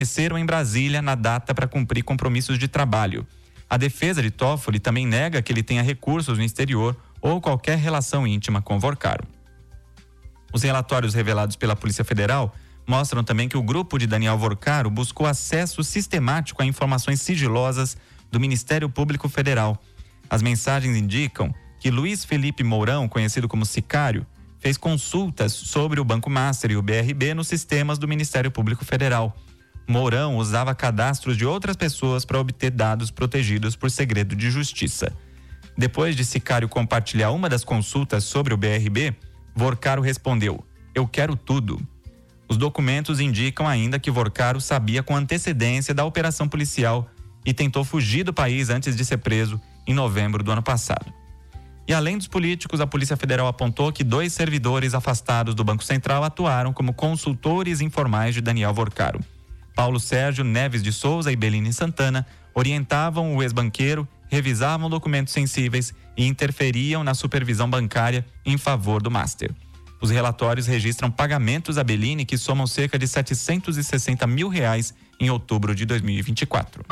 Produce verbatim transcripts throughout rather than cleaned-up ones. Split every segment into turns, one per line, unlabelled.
apareceram em Brasília na data para cumprir compromissos de trabalho. A defesa de Toffoli também nega que ele tenha recursos no exterior ou qualquer relação íntima com Vorcaro. Os relatórios revelados pela Polícia Federal mostram também que o grupo de Daniel Vorcaro buscou acesso sistemático a informações sigilosas do Ministério Público Federal. As mensagens indicam que Luiz Felipe Mourão, conhecido como Sicário, fez consultas sobre o Banco Master e o B R B nos sistemas do Ministério Público Federal. Mourão usava cadastros de outras pessoas para obter dados protegidos por segredo de justiça. Depois de Sicário compartilhar uma das consultas sobre o B R B, Vorcaro respondeu: "Eu quero tudo". Os documentos indicam ainda que Vorcaro sabia com antecedência da operação policial e tentou fugir do país antes de ser preso em novembro do ano passado. E além dos políticos, a Polícia Federal apontou que dois servidores afastados do Banco Central atuaram como consultores informais de Daniel Vorcaro. Paulo Sérgio Neves de Souza e Beline Santana orientavam o ex-banqueiro, revisavam documentos sensíveis e interferiam na supervisão bancária em favor do Master. Os relatórios registram pagamentos a Beline que somam cerca de setecentos e sessenta mil reais em outubro de dois mil e vinte e quatro.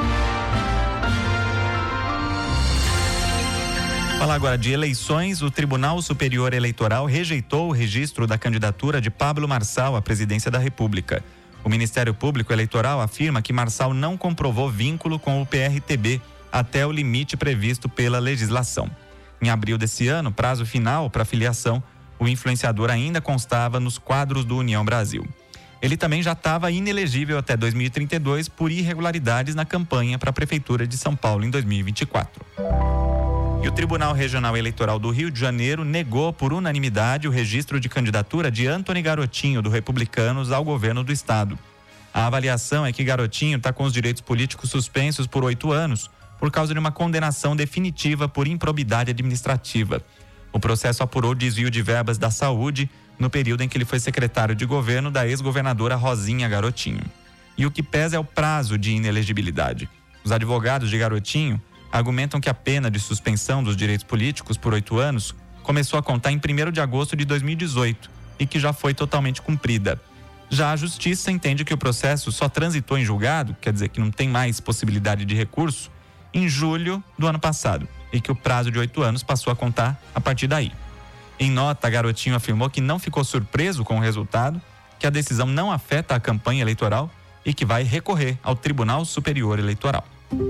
Falar agora de eleições, o Tribunal Superior Eleitoral rejeitou o registro da candidatura de Pablo Marçal à presidência da República. O Ministério Público Eleitoral afirma que Marçal não comprovou vínculo com o P R T B até o limite previsto pela legislação. Em abril desse ano, prazo final para filiação, o influenciador ainda constava nos quadros do União Brasil. Ele também já estava inelegível até dois mil e trinta e dois por irregularidades na campanha para a Prefeitura de São Paulo em dois mil e vinte e quatro. E o Tribunal Regional Eleitoral do Rio de Janeiro negou por unanimidade o registro de candidatura de Antony Garotinho, do Republicanos, ao governo do estado. A avaliação é que Garotinho está com os direitos políticos suspensos por oito anos, por causa de uma condenação definitiva por improbidade administrativa. O processo apurou desvio de verbas da saúde no período em que ele foi secretário de governo da ex-governadora Rosinha Garotinho. E o que pesa é o prazo de inelegibilidade. Os advogados de Garotinho argumentam que a pena de suspensão dos direitos políticos por oito anos começou a contar em primeiro de agosto de dois mil e dezoito e que já foi totalmente cumprida. Já a Justiça entende que o processo só transitou em julgado, quer dizer que não tem mais possibilidade de recurso, em julho do ano passado e que o prazo de oito anos passou a contar a partir daí. Em nota, Garotinho afirmou que não ficou surpreso com o resultado, que a decisão não afeta a campanha eleitoral e que vai recorrer ao Tribunal Superior Eleitoral.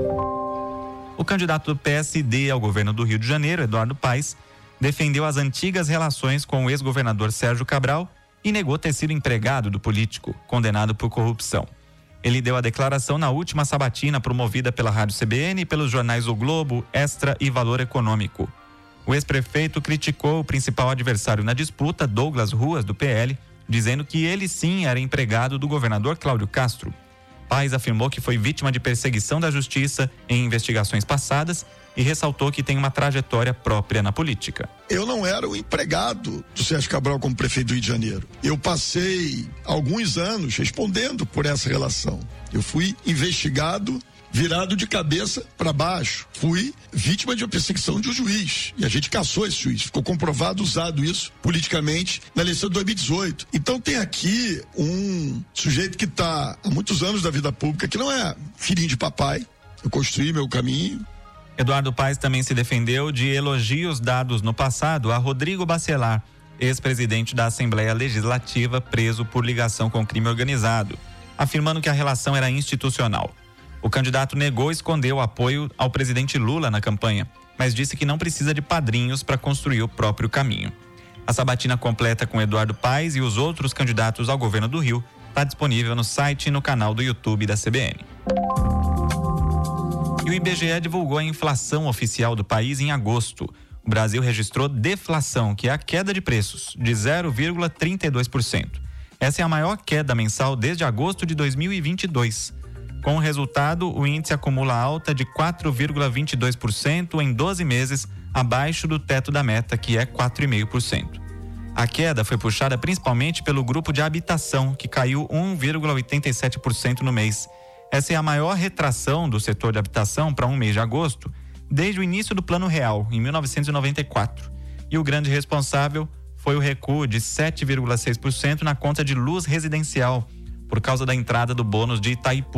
O candidato do P S D ao governo do Rio de Janeiro, Eduardo Paes, defendeu as antigas relações com o ex-governador Sérgio Cabral e negou ter sido empregado do político, condenado por corrupção. Ele deu a declaração na última sabatina promovida pela Rádio C B N e pelos jornais O Globo, Extra e Valor Econômico. O ex-prefeito criticou o principal adversário na disputa, Douglas Ruas, do P L, dizendo que ele sim era empregado do governador Cláudio Castro. Paes afirmou que foi vítima de perseguição da justiça em investigações passadas e ressaltou que tem uma trajetória própria na política.
Eu não era o empregado do Sérgio Cabral como prefeito do Rio de Janeiro. Eu passei alguns anos respondendo por essa relação. Eu fui investigado, virado de cabeça para baixo. Fui vítima de uma perseguição de um juiz. E a gente caçou esse juiz. Ficou comprovado, usado isso politicamente na eleição de dois mil e dezoito. Então tem aqui um sujeito que está há muitos anos da vida pública, que não é filhinho de papai. Eu construí meu caminho.
Eduardo Paes também se defendeu de elogios dados no passado a Rodrigo Bacelar, ex-presidente da Assembleia Legislativa, preso por ligação com crime organizado, afirmando que a relação era institucional. O candidato negou e escondeu o apoio ao presidente Lula na campanha, mas disse que não precisa de padrinhos para construir o próprio caminho. A sabatina completa com Eduardo Paes e os outros candidatos ao governo do Rio está disponível no site e no canal do YouTube da C B N. E o I B G E divulgou a inflação oficial do país em agosto. O Brasil registrou deflação, que é a queda de preços, de zero vírgula trinta e dois por cento. Essa é a maior queda mensal desde agosto de dois mil e vinte e dois. Com o resultado, o índice acumula alta de quatro vírgula vinte e dois por cento em doze meses, abaixo do teto da meta, que é quatro vírgula cinco por cento. A queda foi puxada principalmente pelo grupo de habitação, que caiu um vírgula oitenta e sete por cento no mês. Essa é a maior retração do setor de habitação para um mês de agosto desde o início do Plano Real, em mil novecentos e noventa e quatro. E o grande responsável foi o recuo de sete vírgula seis por cento na conta de luz residencial, por causa da entrada do bônus de Itaipu.